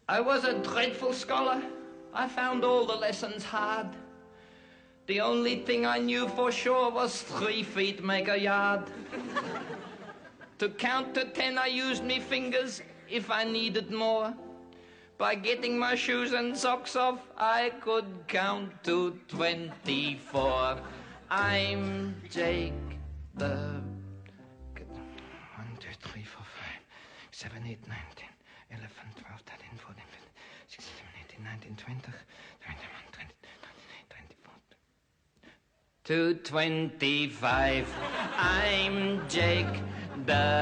I was a dreadful scholar. I found all the lessons hard. The only thing I knew for sure was 3 feet make a yard. To count to 10 I used me fingers if I needed more. By getting my shoes and socks off, I could count to 24. I'm Jake the... 1, 2, 3, 4, 5, 7, 8, 9, 10, 11, 12, 13, 14, 15, 16, 17, 18, 19, 20, 21, 22, 23, 24. To 25, I'm Jake the...